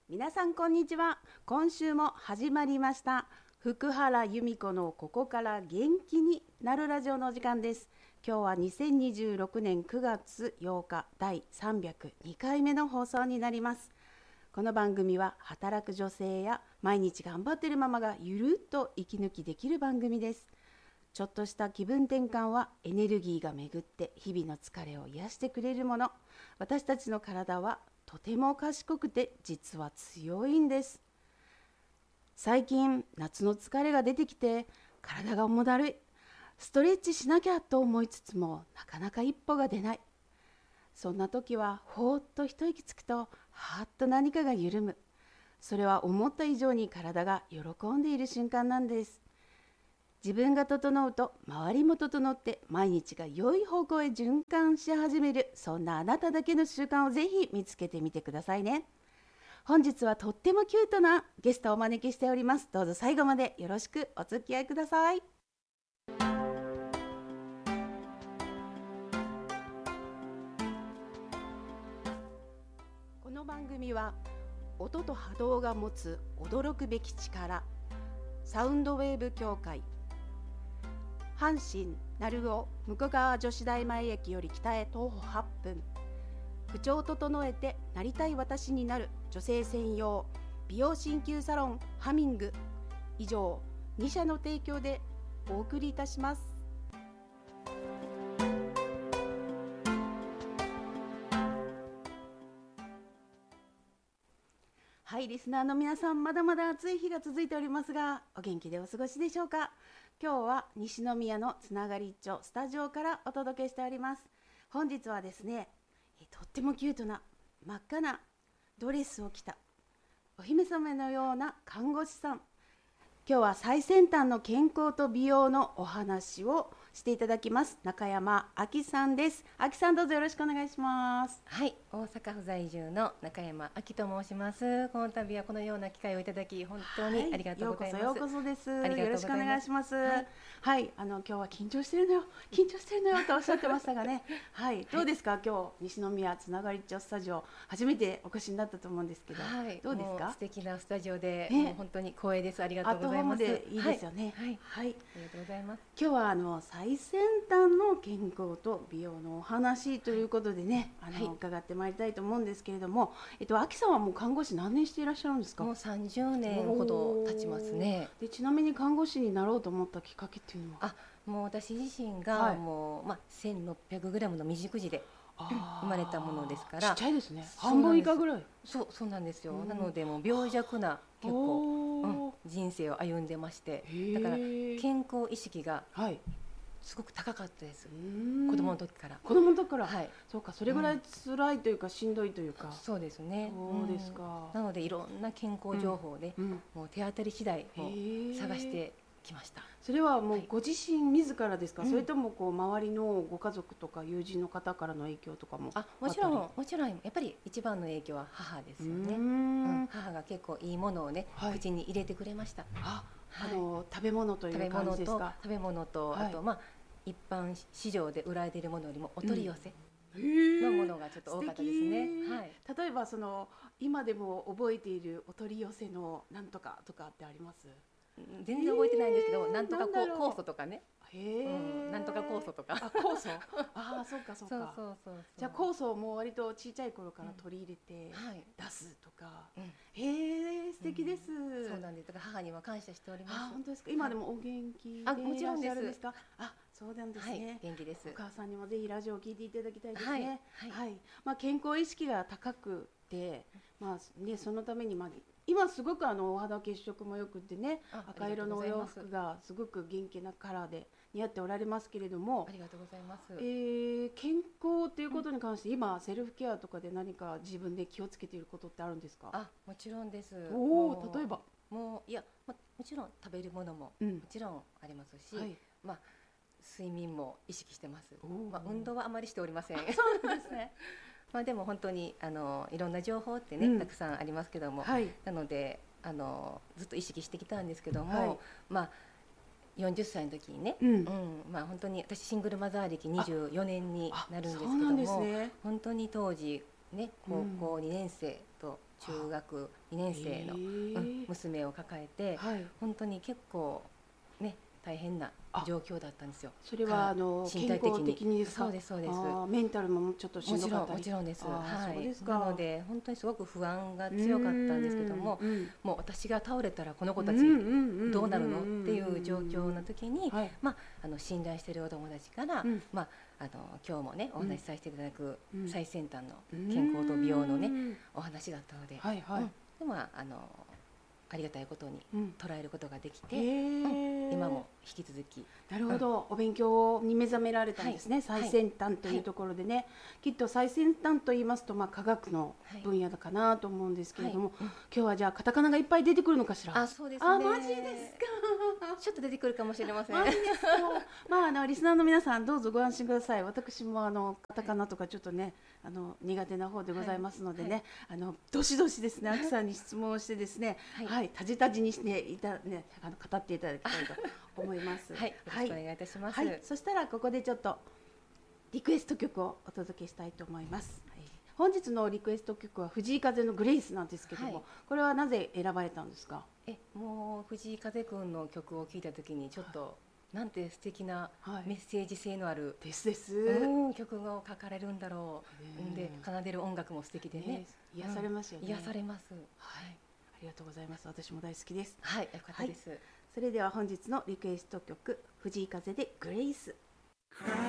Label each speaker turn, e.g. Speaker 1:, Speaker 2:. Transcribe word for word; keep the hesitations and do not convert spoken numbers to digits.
Speaker 1: 皆さんこんにちは。今週も始まりました福原由美子のここから元気になるラジオのお時間です。今日はにせんにじゅうろくねんくがつようかだいさんびゃくにかいめの放送になります。この番組は働く女性や毎日頑張っているママがゆるっと息抜きできる番組です。ちょっとした気分転換はエネルギーが巡って日々の疲れを癒してくれるもの。私たちの体はとても賢くて実は強いんです。最近夏の疲れが出てきて体が重だるい、ストレッチしなきゃと思いつつもなかなか一歩が出ない。そんな時はほーっと一息つくとはーっと何かが緩む。それは思った以上に体が喜んでいる瞬間なんです。自分が整うと周りも整って毎日が良い方向へ循環し始める、そんなあなただけの習慣をぜひ見つけてみてくださいね。本日はとってもキュートなゲストをお招きしております。どうぞ最後までよろしくお付き合いください。この番組は音と波動が持つ驚くべき力、サウンドウェーブ協会、阪神鳴尾向川女子大前駅より北へ徒歩はっぷん、口調を整えてなりたい私になる女性専用美容鍼灸サロンハミング、以上に社の提供でお送りいたします。はい、リスナーの皆さん、まだまだ暑い日が続いておりますが、お元気でお過ごしでしょうか。今日は西宮のつながり町スタジオからお届けしております。本日はですね、とってもキュートな真っ赤なドレスを着たお姫様のような看護師さん、今日は最先端の健康と美容のお話をしていただきます。中山亜希さんです。亜希さん、どうぞよろしくお願いします。
Speaker 2: はい、大阪府在住の中山亜希と申します。この度はこのような機会をいただき本当にありがとうございます。
Speaker 1: はい、ようこそようこそです。
Speaker 2: ありがとうございます。
Speaker 1: よろしくお願いします。はい、はい、あの今日は緊張してるのよ緊張してるのよとおっしゃってましたがねはい、どうですか、はい、今日西宮つながり町スタジオ初めてお越しになったと思うんですけど、はい、どうですか。
Speaker 2: 素敵なスタジオで、ね、もう本当に光栄です。ありがとうございます。
Speaker 1: アットホームでいいですよね。
Speaker 2: はい、
Speaker 1: はい、はい、
Speaker 2: ありがとうございます。
Speaker 1: 今日はあの最先端の健康と美容のお話ということでね、はい、あの、はい、伺ってまいりたいと思うんですけれども、えっと亜希さんはもう看護師何年していらっしゃるんですか。
Speaker 2: もうさんじゅうねんほど経ちますね。
Speaker 1: でちなみに看護師になろうと思ったきっかけっていうのは。
Speaker 2: あ、もう私自身がもう、はい、まあ、せんろっぴゃくグラムの未熟児で生まれたものですから、
Speaker 1: ちっちゃいですね。半分以下ぐらい。
Speaker 2: そうそうなんですよ。なのでもう病弱な結構、うん、人生を歩んでまして、だから健康意識がすごく高かったです。子供の時から。
Speaker 1: 子供の時から。
Speaker 2: はい。
Speaker 1: そうか、それぐらい辛いというか、しんどいというか。
Speaker 2: そうですね。
Speaker 1: そうですか。
Speaker 2: なのでいろんな健康情報で、もう手当たり次第もう探してきました。
Speaker 1: それはもうご自身自らですか、はい、それともこう周りのご家族とか友人の方からの影響とかも。
Speaker 2: あ、もちろんもちろんやっぱり一番の影響は母ですよね。うん、母が結構いいものをね、はい、口に入れてくれました。
Speaker 1: あ、あの、はい、食べ物という感じですか。
Speaker 2: 食べ物と、食べ物と、はい、あとまあ一般市場で売られているものよりもお取り寄せのものがちょっと多かったですね。はい、
Speaker 1: 例えばその今でも覚えているお取り寄せのなんとかとかってあります？
Speaker 2: 全然覚えてないんですけど、なんとか酵素とかね。へえ、なんとか酵素とか。
Speaker 1: あ、酵素。ああ、そうかそうか。そうそうそう。じゃあ酵素をもう割と小さい頃から取り入れて出すとか。へえ、素敵です。
Speaker 2: そうなんです。だから母には感謝しております。
Speaker 1: あ、本当ですか。今でもお元気でいらっしゃるんですか。あ、そうなんですね。
Speaker 2: 元気です。
Speaker 1: お母さんにもぜひラジオを聞いていただきたいですね。はい。まあ健康意識が高くて、まあね、そのためにまあ今すごくあのお肌血色もよくてね、赤色のお洋服がすごく元気なカラーで似合っておられますけれども、
Speaker 2: ありがとうございます。
Speaker 1: えー、健康っていうことに関して、うん、今セルフケアとかで何か自分で気をつけていることってあるんですか？
Speaker 2: あ、もちろんです。
Speaker 1: おお、例えば
Speaker 2: もういや、ま、もちろん食べるものももちろんありますし、うん、はい、まあ睡眠も意識してます。まあ運動はあまりしておりません。
Speaker 1: そうなんですね。
Speaker 2: まあでも本当にあのいろんな情報ってね、うん、たくさんありますけども、はい、なのであのずっと意識してきたんですけども、はい、まあよんじゅっさいの時にね、うんうん、まあ本当に私シングルマザー歴にじゅうよねんになるんですけども、ね、本当に当時ね、高校にねん生と中学にねん生の、うん、娘を抱えて、はい、本当に結構ね大変な状況だったんですよ。
Speaker 1: それはあの身体的に、健康的にですか？
Speaker 2: そうですそうです。
Speaker 1: メンタルもちょっとしんどかったり。
Speaker 2: もちろんもちろんです。はい。
Speaker 1: そうですか。
Speaker 2: なので本当にすごく不安が強かったんですけども、もう私が倒れたらこの子たちどうなるのっていう状況の時に、はい、まああの信頼しているお友達から、うん、まああの今日もねお話しさせていただく最先端の健康と美容のねお話だったので、はいはい。うん、でもあのありがたいことに捉えることができて、うん、今も引き続き。
Speaker 1: なるほど、うん、お勉強に目覚められたんですね、はい、最先端というところでね、はい、きっと最先端と言いますと、まあ、科学の分野だかなと思うんですけれども、はい、今日はじゃあカタカナがいっぱい出てくるのかしら。
Speaker 2: あ、そうですね。
Speaker 1: あ、マジですか。
Speaker 2: ちょっと出てくるかもしれません。
Speaker 1: マジですか。まああのリスナーの皆さんどうぞご安心ください。私もあのカタカナとかちょっとねあの苦手な方でございますのでね、はい、あのどしどしですね、あきさんに質問をしてですね、はい、はい、たじたじにしていたねあの語っていただきたいと思います。
Speaker 2: はい、よろしくお願いいたします。
Speaker 1: はい、そしたらここでちょっとリクエスト曲をお届けしたいと思います。はい、本日のリクエスト曲は藤井風のグレイスなんですけども、はい、これはなぜ選ばれたんですか？
Speaker 2: え、もう藤井風くんの曲を聴いた時にちょっと、はい、なんて素敵なメッセージ性のある、
Speaker 1: はい、ですです、
Speaker 2: うん、曲が書かれるんだろう。で奏でる音楽も素敵でね、ね、
Speaker 1: 癒されますよね、
Speaker 2: うん、癒されます。
Speaker 1: はい、ありがとうございます。私も大好きです。
Speaker 2: はい、よかったです。はい、
Speaker 1: それでは本日のリクエスト曲、藤井風でグレイス。